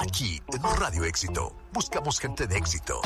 Aquí, en Radio Éxito, buscamos gente de éxito.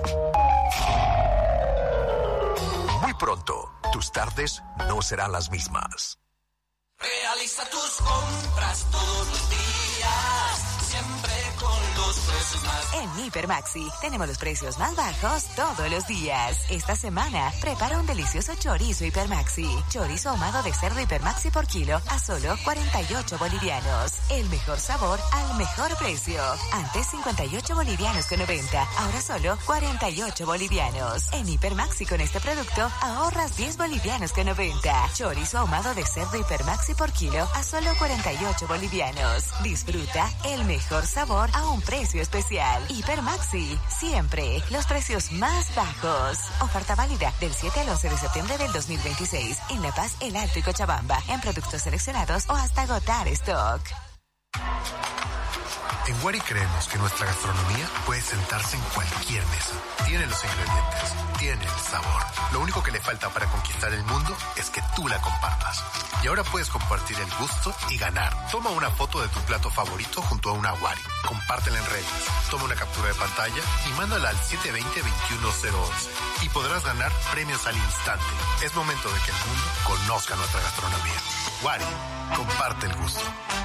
Muy pronto, tus tardes no serán las mismas. Realiza tus compras todos los días, siempre con los precios más. En Hipermaxi tenemos los precios más bajos todos los días. Esta semana prepara un delicioso chorizo Hipermaxi. Chorizo ahumado de cerdo Hipermaxi por kilo a solo 48 bolivianos. El mejor sabor al mejor precio. Antes 58 bolivianos con 90, ahora solo 48 bolivianos. En Hipermaxi con este producto ahorras 10 bolivianos con 90. Chorizo ahumado de cerdo Hipermaxi por kilo a solo 48 bolivianos. Disfruta el mejor sabor a un precio especial. Hipermaxi, siempre los precios más bajos. Oferta válida del 7 al 11 de septiembre del 2026 en La Paz, El Alto y Cochabamba, en productos seleccionados o hasta agotar stock. En Wari creemos que nuestra gastronomía puede sentarse en cualquier mesa. Tiene los ingredientes, tiene el sabor. Lo único que le falta para conquistar el mundo es que tú la compartas. Y ahora puedes compartir el gusto y ganar. Toma una foto de tu plato favorito junto a una Wari. Compártela en redes. Toma una captura de pantalla y mándala al 720-21011. Y podrás ganar premios al instante. Es momento de que el mundo conozca nuestra gastronomía. Wari, comparte el gusto.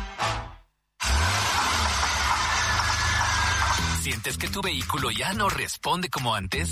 ¿Sientes que tu vehículo ya no responde como antes?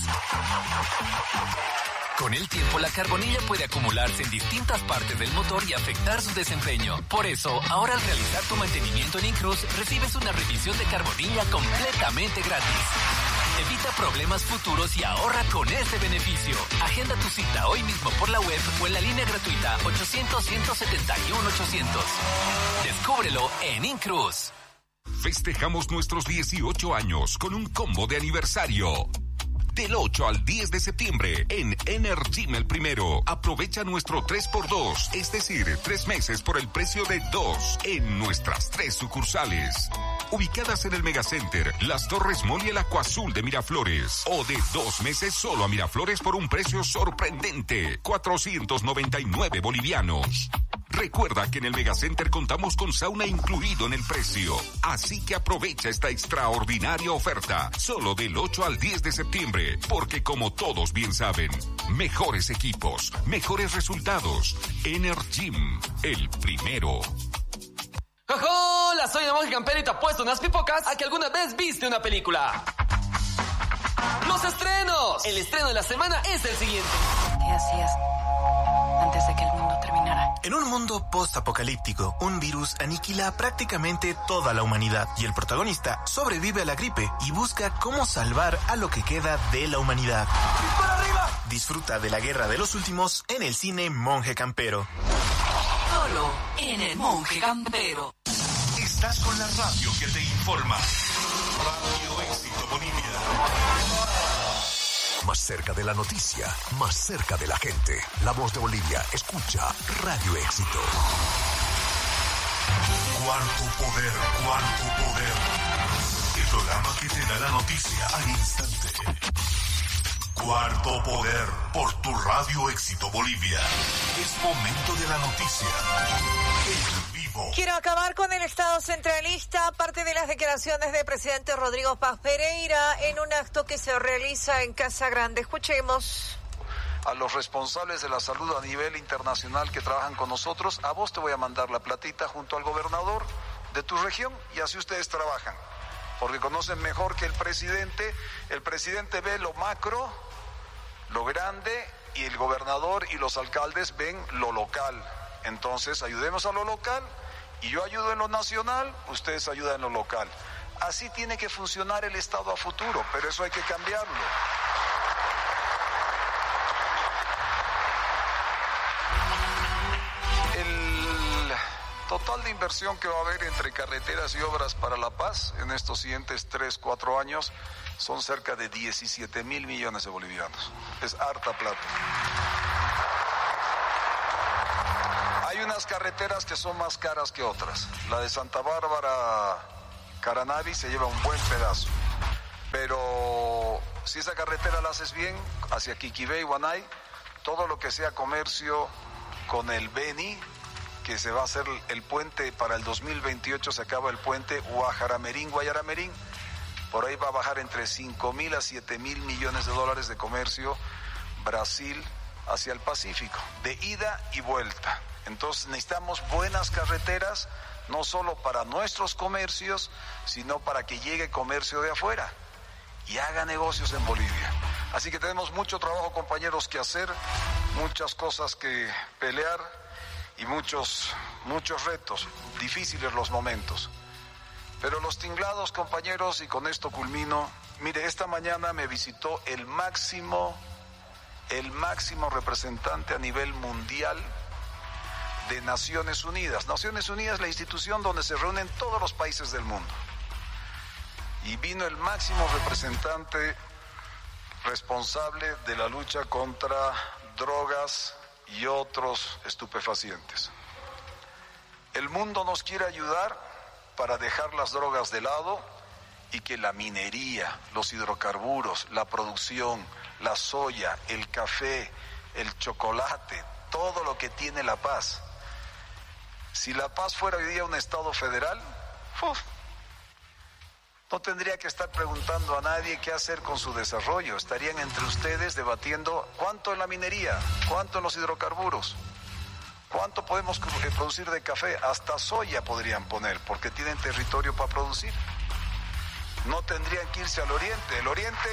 Con el tiempo, la carbonilla puede acumularse en distintas partes del motor y afectar su desempeño. Por eso, ahora al realizar tu mantenimiento en Incruz, recibes una revisión de carbonilla completamente gratis. Evita problemas futuros y ahorra con este beneficio. Agenda tu cita hoy mismo por la web o en la línea gratuita 800-171-800. Descúbrelo en Incruz. Festejamos nuestros 18 años con un combo de aniversario. Del 8 al 10 de septiembre en Energym El Primero. Aprovecha nuestro 3x2, es decir, 3 meses por el precio de 2 en nuestras 3 sucursales. Ubicadas en el Megacenter, Las Torres Mall y el Acuazul de Miraflores. O de 2 meses solo a Miraflores por un precio sorprendente, 499 bolivianos. Recuerda que en el Megacenter contamos con sauna incluido en el precio. Así que aprovecha esta extraordinaria oferta, solo del 8 al 10 de septiembre, porque como todos bien saben, mejores equipos, mejores resultados. Energym, El Primero. Hola, soy el Monje Campero y te apuesto unas pipocas a que alguna vez viste una película. ¡Los estrenos! El estreno de la semana es el siguiente. ¿Qué hacías antes de que el mundo terminara? En un mundo post-apocalíptico, un virus aniquila prácticamente toda la humanidad y el protagonista sobrevive a la gripe y busca cómo salvar a lo que queda de la humanidad. ¡Para arriba! Disfruta de la guerra de los últimos en el cine Monje Campero. Solo en el Monje Campero. Estás con la radio que te informa. Radio Éxito Bolivia. Más cerca de la noticia, más cerca de la gente. La voz de Bolivia, escucha Radio Éxito. Cuarto Poder, Cuarto Poder. El programa que te da la noticia al instante. Cuarto Poder, por tu Radio Éxito Bolivia. Es momento de la noticia. En vivo. Quiero acabar con el Estado centralista, parte de las declaraciones del presidente Rodrigo Paz Pereira en un acto que se realiza en Casa Grande. Escuchemos. A los responsables de la salud a nivel internacional que trabajan con nosotros, a vos te voy a mandar la platita junto al gobernador de tu región y así ustedes trabajan. Porque conocen mejor que el presidente ve lo macro, lo grande, y el gobernador y los alcaldes ven lo local. Entonces ayudemos a lo local y yo ayudo en lo nacional, ustedes ayudan en lo local. Así tiene que funcionar el Estado a futuro, pero eso hay que cambiarlo. El total de inversión que va a haber entre carreteras y obras para La Paz en estos siguientes 3-4 años son cerca de 17.000 millones de bolivianos. Es harta plata. Hay unas carreteras que son más caras que otras. La de Santa Bárbara, Caranavi se lleva un buen pedazo. Pero si esa carretera la haces bien, hacia Quiquibé y Huanay, todo lo que sea comercio con el Beni que se va a hacer el puente para el 2028, se acaba el puente Guajaramerín. Por ahí va a bajar entre 5.000 a 7.000 millones de dólares de comercio Brasil hacia el Pacífico, de ida y vuelta. Entonces necesitamos buenas carreteras, no solo para nuestros comercios, sino para que llegue comercio de afuera y haga negocios en Bolivia. Así que tenemos mucho trabajo, compañeros, que hacer, muchas cosas que pelear y muchos retos, difíciles los momentos. Pero los tinglados, compañeros, y con esto culmino, mire, esta mañana me visitó el máximo representante a nivel mundial de Naciones Unidas. Naciones Unidas es la institución donde se reúnen todos los países del mundo. Y vino el máximo representante responsable de la lucha contra drogas y otros estupefacientes. El mundo nos quiere ayudar para dejar las drogas de lado y que la minería, los hidrocarburos, la producción, la soya, el café, el chocolate, todo lo que tiene La Paz. Si La Paz fuera hoy día un estado federal, no tendría que estar preguntando a nadie qué hacer con su desarrollo. Estarían entre ustedes debatiendo cuánto en la minería, cuánto en los hidrocarburos, cuánto podemos producir de café. Hasta soya podrían poner, porque tienen territorio para producir. No tendrían que irse al oriente. El oriente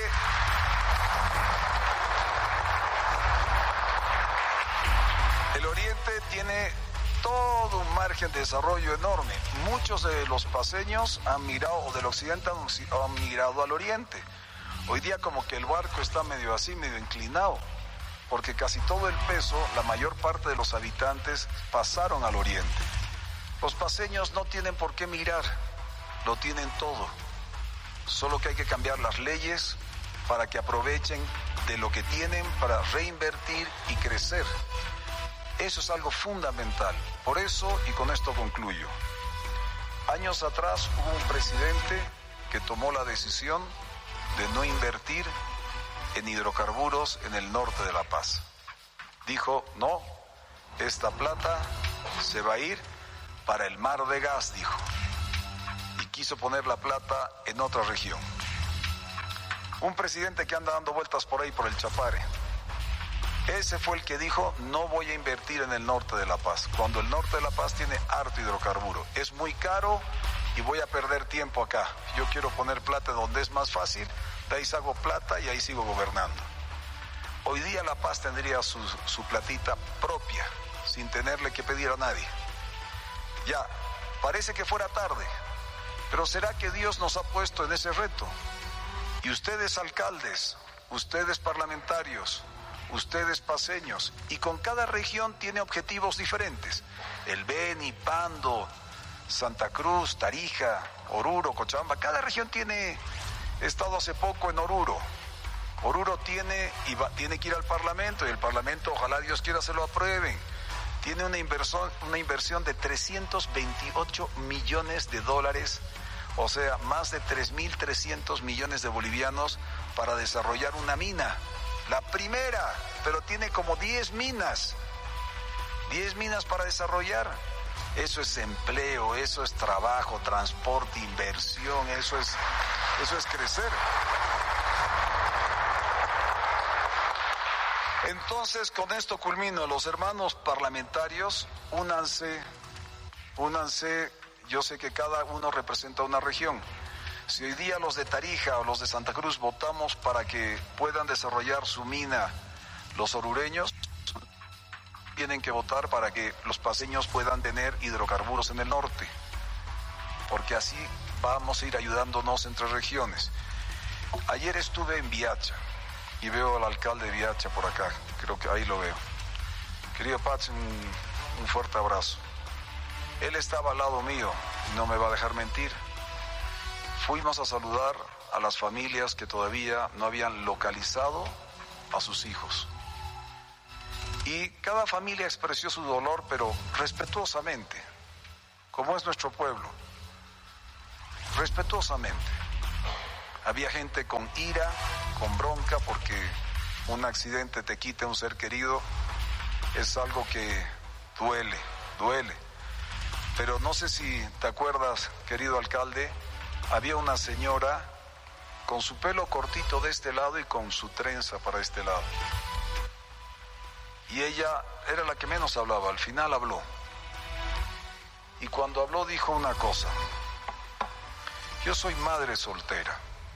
tiene todo un margen de desarrollo enorme. Muchos de los paseños han migrado, o del occidente han migrado al oriente. Hoy día como que el barco está medio así, medio inclinado, porque casi todo el peso, la mayor parte de los habitantes pasaron al oriente. Los paseños no tienen por qué migrar, lo tienen todo. Solo que hay que cambiar las leyes para que aprovechen de lo que tienen para reinvertir y crecer. Eso es algo fundamental. Por eso, y con esto concluyo, años atrás hubo un presidente que tomó la decisión de no invertir en hidrocarburos en el norte de La Paz. Dijo, no, esta plata se va a ir para el mar de gas, dijo. Y quiso poner la plata en otra región. Un presidente que anda dando vueltas por ahí, por el Chapare. Ese fue el que dijo, no voy a invertir en el norte de La Paz, cuando el norte de La Paz tiene harto hidrocarburo. Es muy caro y voy a perder tiempo acá. Yo quiero poner plata donde es más fácil, de ahí saco plata y ahí sigo gobernando. Hoy día La Paz tendría su platita propia, sin tenerle que pedir a nadie. Ya, parece que fuera tarde, pero ¿será que Dios nos ha puesto en ese reto? Y ustedes alcaldes, ustedes parlamentarios, ustedes paseños, y con cada región tiene objetivos diferentes. El Beni, Pando, Santa Cruz, Tarija, Oruro, Cochabamba, cada región tiene. He estado hace poco en Oruro. Oruro tiene que ir al Parlamento, y el Parlamento, ojalá Dios quiera, se lo aprueben. Tiene una inversión de 328 millones de dólares, o sea, más de 3.300 millones de bolivianos para desarrollar una mina. La primera, pero tiene como 10 minas. 10 minas para desarrollar. Eso es empleo, eso es trabajo, transporte, inversión, eso es crecer. Entonces, con esto culmino. Los hermanos parlamentarios, únanse. Yo sé que cada uno representa una región. Si hoy día los de Tarija o los de Santa Cruz votamos para que puedan desarrollar su mina los orureños, tienen que votar para que los paseños puedan tener hidrocarburos en el norte, porque así vamos a ir ayudándonos entre regiones. Ayer estuve en Viacha y veo al alcalde de Viacha por acá, creo que ahí lo veo. Querido Pach, un fuerte abrazo. Él estaba al lado mío, no me va a dejar mentir. Fuimos a saludar a las familias que todavía no habían localizado a sus hijos. Y cada familia expresó su dolor, pero respetuosamente, como es nuestro pueblo, respetuosamente. Había gente con ira, con bronca, porque un accidente te quita un ser querido, es algo que duele. duele. Pero no sé si te acuerdas, querido alcalde, había una señora con su pelo cortito de este lado y con su trenza para este lado. Y ella era la que menos hablaba, al final habló. Y cuando habló dijo una cosa: yo soy madre soltera.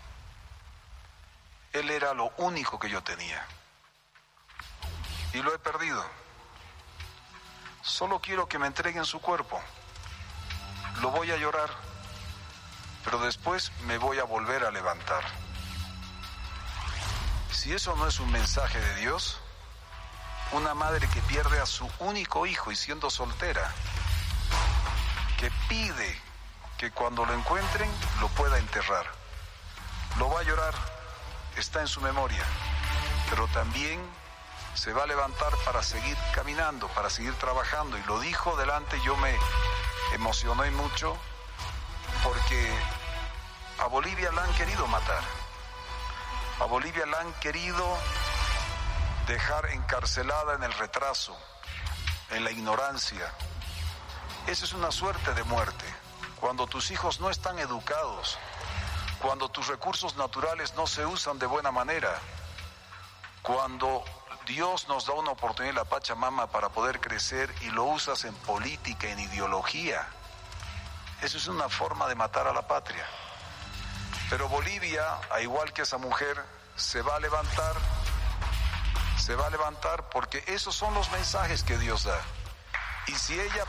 Él era lo único que yo tenía. Y lo he perdido. Solo quiero que me entreguen su cuerpo. Lo voy a llorar, pero después me voy a volver a levantar. Si eso no es un mensaje de Dios, una madre que pierde a su único hijo y siendo soltera, que pide que cuando lo encuentren lo pueda enterrar. Lo va a llorar, está en su memoria, pero también se va a levantar para seguir caminando, para seguir trabajando. Y lo dijo delante, yo me emocioné mucho, porque a Bolivia la han querido matar. A Bolivia la han querido dejar encarcelada en el retraso, en la ignorancia. Esa es una suerte de muerte. Cuando tus hijos no están educados, cuando tus recursos naturales no se usan de buena manera, cuando Dios nos da una oportunidad en la Pachamama para poder crecer y lo usas en política, en ideología, eso es una forma de matar a la patria. Pero Bolivia, a igual que esa mujer, se va a levantar porque esos son los mensajes que Dios da. Y si ella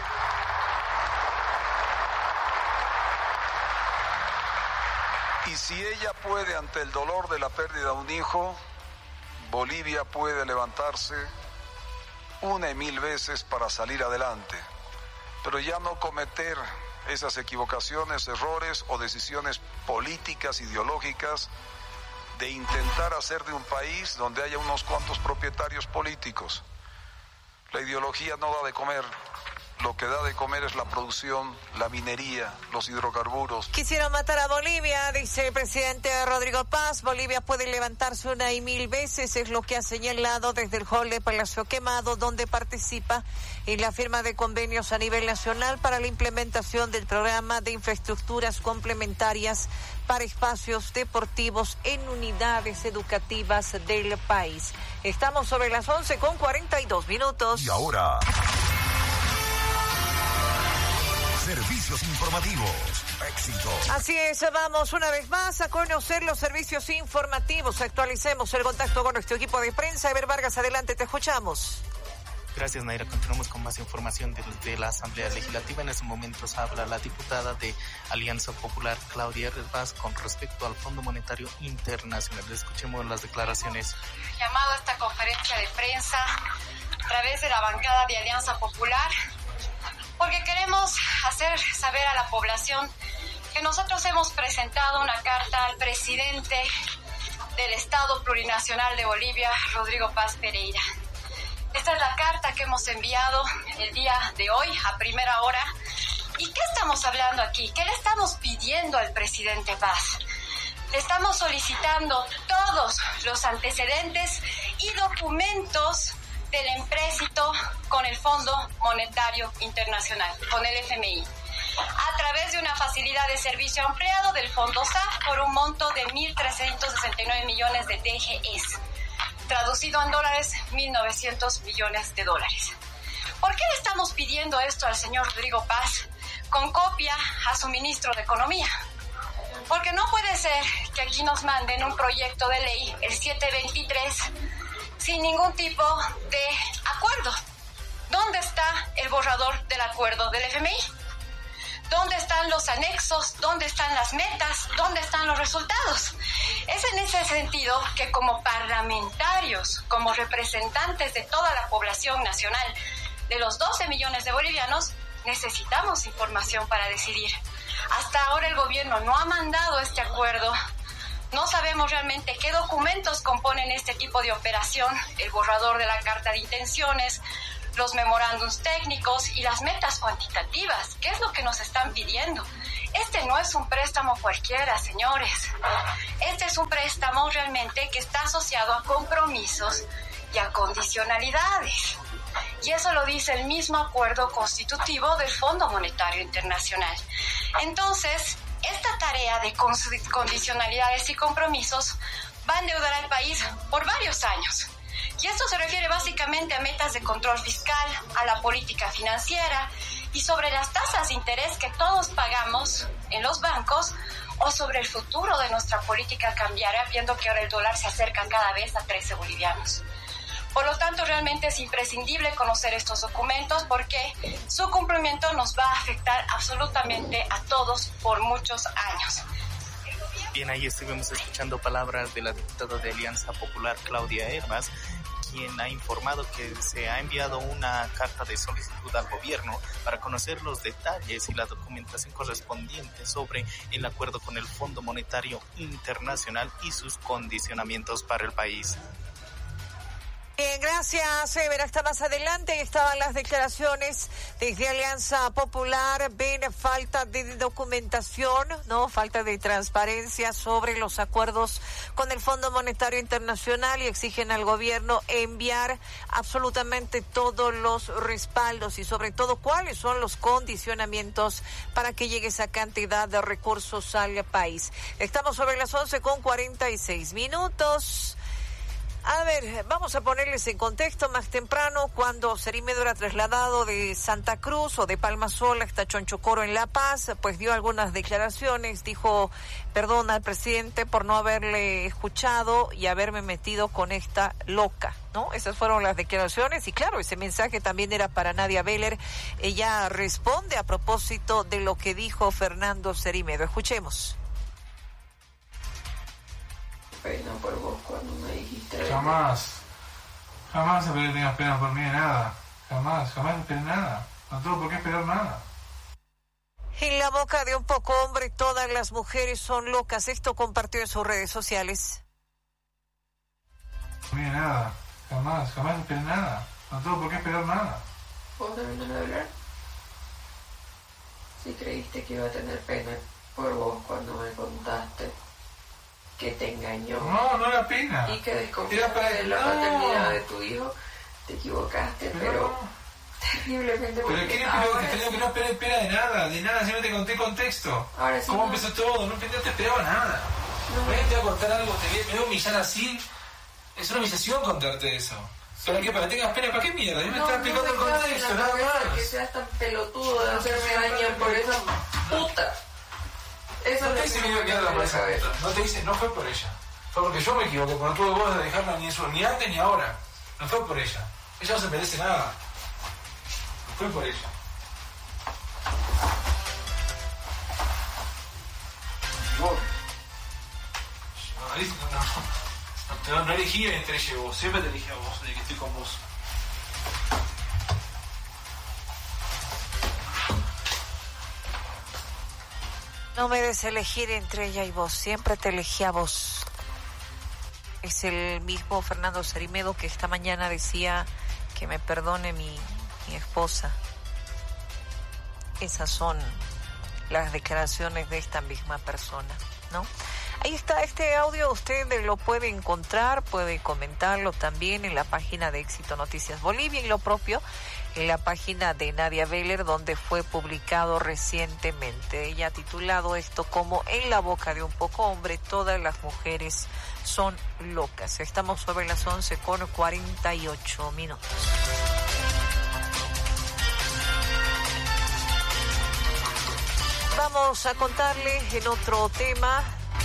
puede ante el dolor de la pérdida de un hijo, Bolivia puede levantarse 1 y 1000 veces para salir adelante, pero ya no cometer esas equivocaciones, errores o decisiones políticas, ideológicas, de intentar hacer de un país donde haya unos cuantos propietarios políticos. La ideología no da de comer. Lo que da de comer es la producción, la minería, los hidrocarburos. Quisieron matar a Bolivia, dice el presidente Rodrigo Paz. Bolivia puede levantarse 1 y 1000 veces, es lo que ha señalado desde el hall de Palacio Quemado, donde participa en la firma de convenios a nivel nacional para la implementación del programa de infraestructuras complementarias para espacios deportivos en unidades educativas del país. Estamos sobre las 11:42. Y ahora, servicios informativos. Éxitos. Así es, vamos una vez más a conocer los servicios informativos. Actualicemos el contacto con nuestro equipo de prensa. Eber Vargas, adelante, te escuchamos. Gracias, Naira. Continuamos con más información de la Asamblea Legislativa. En estos momentos habla la diputada de Alianza Popular, Claudia Vaz, con respecto al Fondo Monetario Internacional. Escuchemos las declaraciones. Llamado a esta conferencia de prensa a través de la bancada de Alianza Popular, porque queremos hacer saber a la población que nosotros hemos presentado una carta al presidente del Estado Plurinacional de Bolivia, Rodrigo Paz Pereira. Esta es la carta que hemos enviado el día de hoy a primera hora. ¿Y qué estamos hablando aquí? ¿Qué le estamos pidiendo al presidente Paz? Le estamos solicitando todos los antecedentes y documentos del empréstito con el Fondo Monetario Internacional, con el FMI, a través de una facilidad de servicio ampliado del Fondo SAF por un monto de 1.369 millones de DGS. Traducido en dólares, 1.900 millones de dólares. ¿Por qué le estamos pidiendo esto al señor Rodrigo Paz con copia a su ministro de Economía? Porque no puede ser que aquí nos manden un proyecto de ley, el 723, sin ningún tipo de acuerdo. ¿Dónde está el borrador del acuerdo del FMI? ¿Dónde están los anexos? ¿Dónde están las metas? ¿Dónde están los resultados? Es en ese sentido que como parlamentarios, como representantes de toda la población nacional, de los 12 millones de bolivianos, necesitamos información para decidir. Hasta ahora el gobierno no ha mandado este acuerdo. No sabemos realmente qué documentos componen este tipo de operación, el borrador de la carta de intenciones, los memorándums técnicos y las metas cuantitativas. ¿Qué es lo que nos están pidiendo? Este no es un préstamo cualquiera, señores. Este es un préstamo realmente que está asociado a compromisos y a condicionalidades. Y eso lo dice el mismo acuerdo constitutivo del Fondo Monetario Internacional. Entonces, esta tarea de condicionalidades y compromisos va a endeudar al país por varios años. Y esto se refiere básicamente a metas de control fiscal, a la política financiera y sobre las tasas de interés que todos pagamos en los bancos o sobre el futuro de nuestra política cambiaria, viendo que ahora el dólar se acerca cada vez a 13 bolivianos. Por lo tanto, realmente es imprescindible conocer estos documentos porque su cumplimiento nos va a afectar absolutamente a todos por muchos años. Bien, ahí estuvimos escuchando palabras de la diputada de Alianza Popular, Claudia Hervas, quien ha informado que se ha enviado una carta de solicitud al gobierno para conocer los detalles y la documentación correspondiente sobre el acuerdo con el Fondo Monetario Internacional y sus condicionamientos para el país. Gracias, Ever. Hasta más adelante estaban las declaraciones desde Alianza Popular. Ven falta de documentación, ¿no? Falta de transparencia sobre los acuerdos con el Fondo Monetario Internacional y exigen al gobierno enviar absolutamente todos los respaldos y sobre todo cuáles son los condicionamientos para que llegue esa cantidad de recursos al país. Estamos sobre las 11:46. A ver, vamos a ponerles en contexto. Más temprano, cuando Cerimedo era trasladado de Santa Cruz o de Palmasola hasta Chonchocoro en La Paz, pues dio algunas declaraciones, dijo perdón al presidente por no haberle escuchado y haberme metido con esta loca, ¿no? Esas fueron las declaraciones y claro, ese mensaje también era para Nadia Beller. Ella responde a propósito de lo que dijo Fernando Cerimedo. Escuchemos. Pena por vos cuando me dijiste. Jamás que tengas pena por mí de nada. Jamás esperé nada. No tengo por qué esperar nada. En la boca de un poco hombre, todas las mujeres son locas. Esto compartió en sus redes sociales. Por mí de nada. Jamás esperé nada. No tengo por qué esperar nada. ¿Vos terminás de hablar? Si creíste que iba a tener pena por vos cuando me contaste que te engañó. No era pena. Y que desconfiaste de la paternidad de tu hijo, te equivocaste, pero terriblemente. Pero ¿qué que no esperé pena de nada, siempre te conté contexto. Ahora sí. ¿Cómo empezó todo? No te esperaba nada. No te voy a contar algo, me voy a humillar así. Es una humillación contarte eso. Sí. ¿Para qué? ¿Para que tengas pena? ¿Para qué mierda? Yo me estaba explicando el contexto, nada más. Que seas tan pelotudo de hacerme daño por esa puta. Eso no te dice que iba a quedar por esa puta. No te dice, no fue por ella. Fue porque yo me equivoqué, porque no tuve vos de dejarla ni antes ni ahora. No fue por ella. Ella no se merece nada. No fue por ella. No elegí entre ella y vos. Siempre te elegí a vos, desde que estoy con vos. No me des elegir entre ella y vos, siempre te elegí a vos. Es el mismo Fernando Cerimedo que esta mañana decía que me perdone mi esposa. Esas son las declaraciones de esta misma persona, ¿no? Ahí está este audio, usted lo puede encontrar, puede comentarlo también en la página de Éxito Noticias Bolivia y lo propio en la página de Nadia Beller, donde fue publicado recientemente. Ella ha titulado esto como En la boca de un poco hombre, todas las mujeres son locas. Estamos sobre las 11:48. Vamos a contarles en otro tema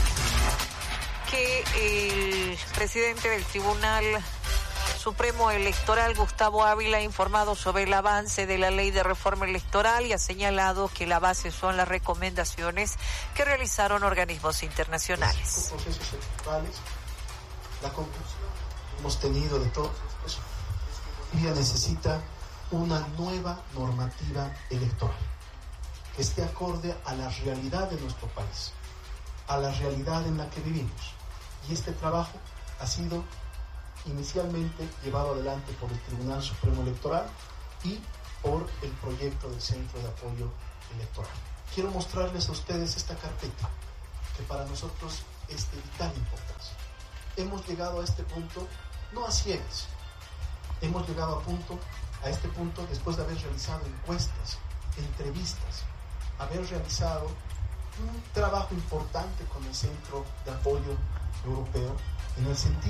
que el presidente del Tribunal Supremo Electoral, Gustavo Ávila, ha informado sobre el avance de la ley de reforma electoral y ha señalado que la base son las recomendaciones que realizaron organismos internacionales. Los procesos electorales, la conclusión que hemos tenido de todo eso, Bolivia necesita una nueva normativa electoral que esté acorde a la realidad de nuestro país, a la realidad en la que vivimos. Y este trabajo ha sido inicialmente llevado adelante por el Tribunal Supremo Electoral y por el proyecto del Centro de Apoyo Electoral. Quiero mostrarles a ustedes esta carpeta, que para nosotros es de vital importancia. Hemos llegado a este punto, no a ciegas, hemos llegado a punto a este punto después de haber realizado encuestas, entrevistas, haber realizado un trabajo importante con el Centro de Apoyo Europeo en el sentido